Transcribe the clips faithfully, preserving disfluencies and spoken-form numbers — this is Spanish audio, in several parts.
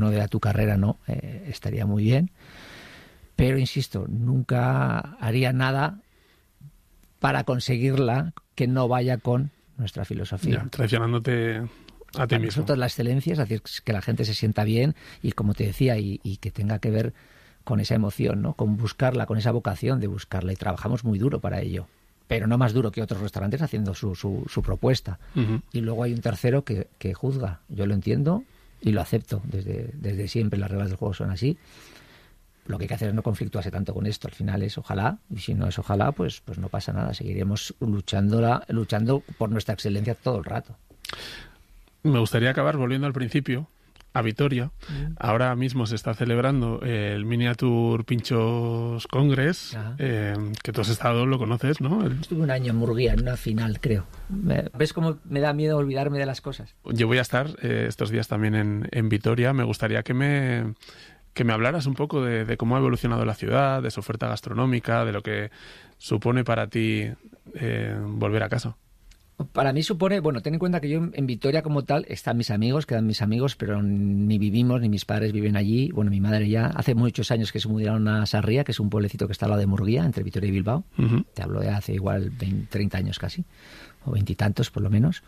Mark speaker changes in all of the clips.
Speaker 1: no de a tu carrera, no, eh, estaría muy bien. Pero, insisto, nunca haría nada para conseguirla que no vaya con nuestra filosofía.
Speaker 2: Ya, traicionándote a ti
Speaker 1: para
Speaker 2: mismo.
Speaker 1: Nosotros la excelencia es decir, que la gente se sienta bien y, como te decía, y, y que tenga que ver con esa emoción, ¿no? Con buscarla, con esa vocación de buscarla. Y trabajamos muy duro para ello. Pero no más duro que otros restaurantes haciendo su, su, su propuesta. Uh-huh. Y luego hay un tercero que, que juzga. Yo lo entiendo y lo acepto. Desde, desde siempre las reglas del juego son así. Lo que hay que hacer es no conflictuarse tanto con esto. Al final es ojalá, y si no es ojalá, pues, pues no pasa nada. Seguiremos luchando, luchando por nuestra excelencia todo el rato.
Speaker 2: Me gustaría acabar volviendo al principio, a Vitoria. Mm. Ahora mismo se está celebrando el Miniature Pinchos Congress, eh, que tú has estado, lo conoces, ¿no? El...
Speaker 1: Estuve un año en Murguía, en una final, creo. ¿Ves cómo me da miedo olvidarme de las cosas?
Speaker 2: Yo voy a estar eh, estos días también en, en Vitoria. Me gustaría que me, que me hablaras un poco de, de cómo ha evolucionado la ciudad, de su oferta gastronómica, de lo que supone para ti eh, volver a casa.
Speaker 1: Para mí supone, bueno, ten en cuenta que yo en Vitoria como tal están mis amigos, quedan mis amigos, pero ni vivimos, ni mis padres viven allí. Bueno, mi madre ya hace muchos años que se mudaron a Sarria, que es un pueblecito que está al lado de Murguía, entre Vitoria y Bilbao. Uh-huh. Te hablo de hace igual veinte, treinta años casi, o veintitantos por lo menos.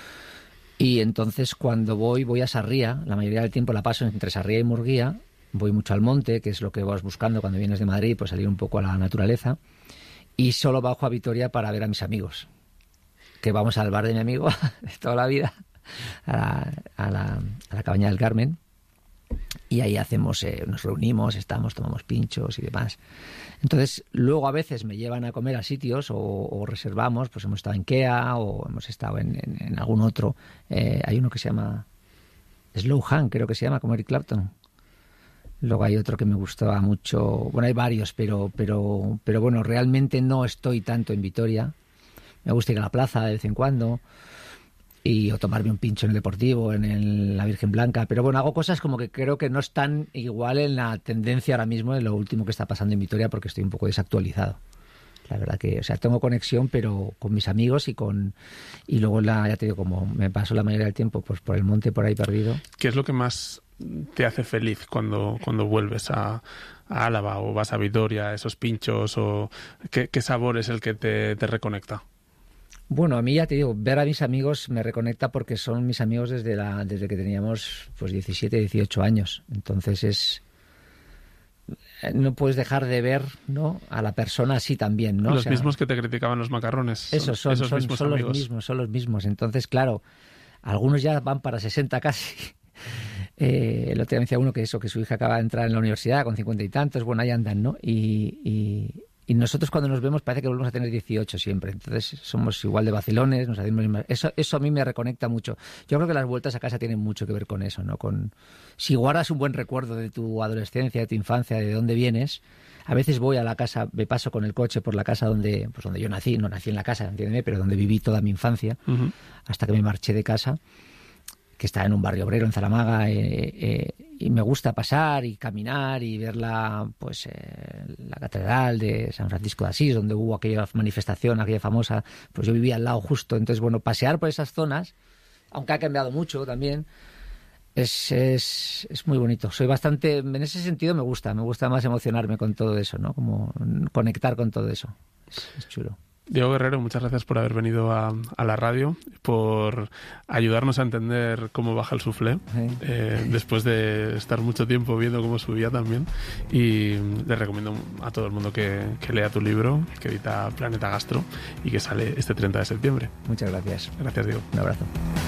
Speaker 1: Y entonces cuando voy, voy a Sarria, la mayoría del tiempo la paso entre Sarria y Murguía. Voy mucho al monte, que es lo que vas buscando cuando vienes de Madrid, pues salir un poco a la naturaleza. Y solo bajo a Vitoria para ver a mis amigos. Que vamos al bar de mi amigo de toda la vida, a la, a la, a la Cabaña del Carmen, y ahí hacemos, eh, nos reunimos, estamos, tomamos pinchos y demás. Entonces, luego a veces me llevan a comer a sitios o, o reservamos, pues hemos estado en Kea o hemos estado en, en, en algún otro. Eh, hay uno que se llama Slow Hand, creo que se llama, como Eric Clapton. Luego hay otro que me gustaba mucho. Bueno, hay varios, pero, pero, pero bueno, realmente no estoy tanto en Vitoria. Me gusta ir a la plaza de vez en cuando y o tomarme un pincho en el Deportivo, en el, la Virgen Blanca. Pero bueno, hago cosas como que creo que no están igual en la tendencia ahora mismo de lo último que está pasando en Vitoria, porque estoy un poco desactualizado. La verdad que, o sea, tengo conexión, pero con mis amigos y con y luego, la, ya te digo, como me paso la mayoría del tiempo pues por el monte, por ahí perdido.
Speaker 2: ¿Qué es lo que más te hace feliz cuando, cuando vuelves a, a Álava o vas a Vitoria, esos pinchos? O ¿qué, qué sabor es el que te, te reconecta?
Speaker 1: Bueno, a mí ya te digo, ver a mis amigos me reconecta porque son mis amigos desde la desde que teníamos pues diecisiete, dieciocho años. Entonces es no puedes dejar de ver, ¿no?, a la persona así también, ¿no?
Speaker 2: Los
Speaker 1: o sea,
Speaker 2: mismos que te criticaban los macarrones.
Speaker 1: Esos son,
Speaker 2: esos
Speaker 1: son,
Speaker 2: mismos
Speaker 1: son
Speaker 2: amigos.
Speaker 1: los mismos, son los mismos. Entonces, claro, algunos ya van para sesenta casi. Eh, el otro día me decía uno que eso, que su hija acaba de entrar en la universidad con cincuenta y tantos, bueno, ahí andan, ¿no? Y, y, y nosotros cuando nos vemos parece que volvemos a tener dieciocho siempre. Entonces somos igual de vacilones, nos hacemos más. Eso, eso a mí me reconecta mucho. Yo creo que las vueltas a casa tienen mucho que ver con eso, ¿no? Con si guardas un buen recuerdo de tu adolescencia, de tu infancia, de dónde vienes. A veces voy a la casa, me paso con el coche por la casa donde, pues donde yo nací, no nací en la casa, entiéndeme, pero donde viví toda mi infancia, uh-huh. hasta que me marché de casa, que está en un barrio obrero en Zaramaga, eh, eh, y me gusta pasar y caminar y ver la, pues, eh, la catedral de San Francisco de Asís, donde hubo aquella manifestación, aquella famosa, pues yo vivía al lado justo. Entonces, bueno, pasear por esas zonas, aunque ha cambiado mucho también, es, es, es muy bonito. Soy bastante, en ese sentido me gusta, me gusta más emocionarme con todo eso, ¿no? Como conectar con todo eso. Es, es chulo.
Speaker 2: Diego Guerrero, muchas gracias por haber venido a, a la radio, por ayudarnos a entender cómo baja el soufflé, sí. eh, después de estar mucho tiempo viendo cómo subía también. Y le recomiendo a todo el mundo que, que lea tu libro, que edita Planeta Gastro y que sale este treinta de septiembre.
Speaker 1: Muchas gracias.
Speaker 2: Gracias, Diego.
Speaker 1: Un abrazo.